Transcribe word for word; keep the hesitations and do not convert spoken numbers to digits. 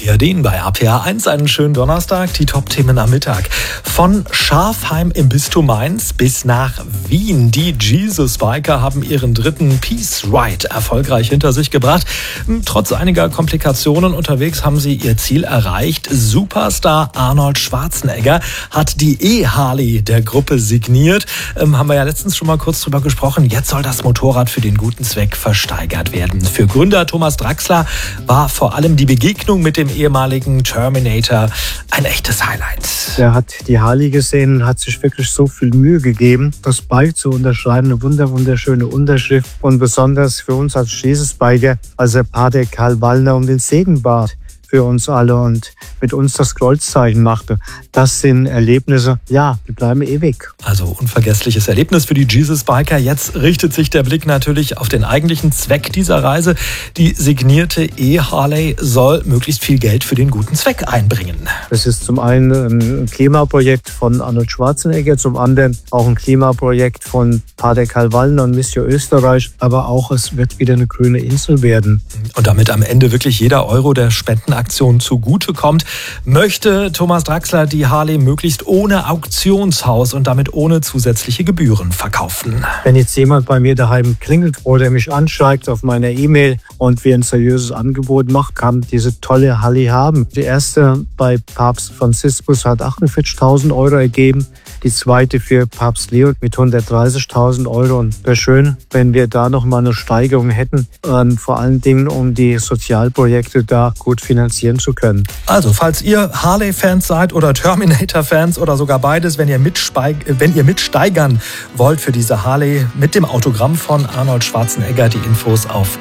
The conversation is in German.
Yadin bei R P R eins. Einen schönen Donnerstag, die Top-Themen am Mittag. Von Schafheim im Bistum Mainz bis nach Wien. Die Jesus Biker haben ihren dritten Peace Ride erfolgreich hinter sich gebracht. Trotz einiger Komplikationen unterwegs haben sie ihr Ziel erreicht. Superstar Arnold Schwarzenegger hat die E-Harley der Gruppe signiert. Ähm, haben wir ja letztens schon mal kurz drüber gesprochen. Jetzt soll das Motorrad für den guten Zweck versteigert werden. Für Gründer Thomas Draxler war vor allem die Begegnung mit dem ehemaligen Terminator ein echtes Highlight. Er hat die Harley gesehen und hat sich wirklich so viel Mühe gegeben, das Bike zu unterschreiben. Eine wunder wunderschöne Unterschrift. Und besonders für uns als Jesus Biker, als der Pater Karl Wallner um den Segen bat für uns alle und mit uns das Kreuzzeichen machte. Das sind Erlebnisse, ja, die bleiben ewig. Also unvergessliches Erlebnis für die Jesus Biker. Jetzt richtet sich der Blick natürlich auf den eigentlichen Zweck dieser Reise. Die signierte E-Harley soll möglichst viel Geld für den guten Zweck einbringen. Das ist zum einen ein Klimaprojekt von Arnold Schwarzenegger, zum anderen auch ein Klimaprojekt von Pater Karl Wallner und Mission Österreich. Aber auch es wird wieder eine grüne Insel werden. Und damit am Ende wirklich jeder Euro der Spendenaktion zugutekommt, möchte Thomas Draxler die Harley möglichst ohne Auktionshaus und damit ohne zusätzliche Gebühren verkaufen. Wenn jetzt jemand bei mir daheim klingelt oder mich anschreibt auf meiner E-Mail und wir ein seriöses Angebot macht, kann diese tolle Harley haben. Die erste bei Papst Franziskus hat achtundvierzigtausend Euro ergeben. Die zweite für Papst Leo mit hundertdreißigtausend Euro. Und wäre schön, wenn wir da noch mal eine Steigerung hätten, ähm, vor allen Dingen, um die Sozialprojekte da gut finanzieren zu können. Also, falls ihr Harley-Fans seid oder Terminator-Fans oder sogar beides, wenn ihr, wenn ihr mitsteigern wollt für diese Harley mit dem Autogramm von Arnold Schwarzenegger, die Infos auf